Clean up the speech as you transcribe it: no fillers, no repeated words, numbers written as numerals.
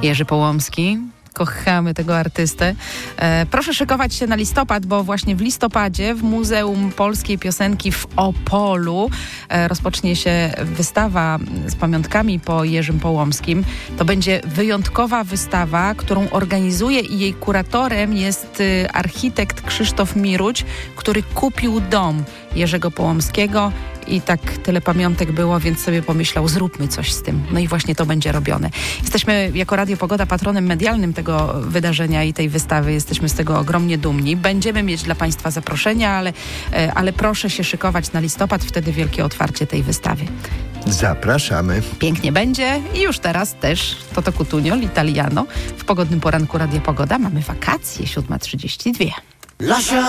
Jerzy Połomski. Kochamy tego artystę. Proszę szykować się na listopad, bo właśnie w listopadzie w Muzeum Polskiej Piosenki w Opolu rozpocznie się wystawa z pamiątkami po Jerzym Połomskim. To będzie wyjątkowa wystawa, którą organizuje i jej kuratorem jest architekt Krzysztof Miruć, który kupił dom Jerzego Połomskiego. I tak tyle pamiątek było, więc sobie pomyślał, zróbmy coś z tym. No i właśnie to będzie robione. Jesteśmy jako Radio Pogoda patronem medialnym tego wydarzenia i tej wystawy. Jesteśmy z tego ogromnie dumni. Będziemy mieć dla Państwa zaproszenia, ale proszę się szykować na listopad, wtedy wielkie otwarcie tej wystawy. Zapraszamy. Pięknie będzie i już teraz też Toto Cutugno, L'Italiano. W pogodnym poranku Radio Pogoda mamy wakacje, 7:32.